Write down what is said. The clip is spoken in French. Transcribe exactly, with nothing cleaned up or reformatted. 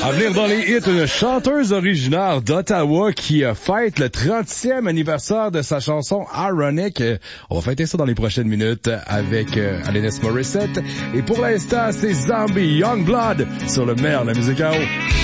À venir dans les hits, une chanteuse originaire d'Ottawa qui euh, fête le trentième anniversaire de sa chanson Ironic. Euh, on va fêter ça dans les prochaines minutes avec euh, Alanis Morissette. Et pour l'instant, c'est Zombie Youngblood sur le meilleur de la musique à eau.